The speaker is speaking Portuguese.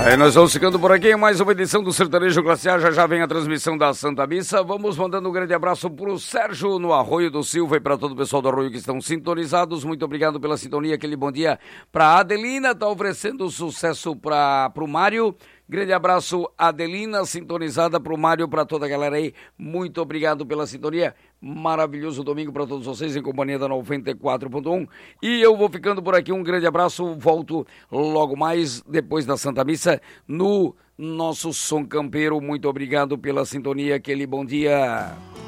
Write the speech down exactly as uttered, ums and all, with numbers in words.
Aí nós vamos ficando por aqui em mais uma edição do Sertanejo Classe A. Já já vem a transmissão da Santa Missa. Vamos mandando um grande abraço pro Sérgio no Arroio do Silva e para todo o pessoal do Arroio que estão sintonizados. Muito obrigado pela sintonia. Aquele bom dia pra Adelina, tá oferecendo sucesso para pro Mário. Grande abraço, Adelina, sintonizada pro Mário, para toda a galera aí. Muito obrigado pela sintonia. Maravilhoso domingo para todos vocês em companhia da noventa e quatro ponto um. E eu vou ficando por aqui. Um grande abraço. Volto logo mais depois da Santa Missa no nosso Som Campeiro. Muito obrigado pela sintonia. Aquele bom dia.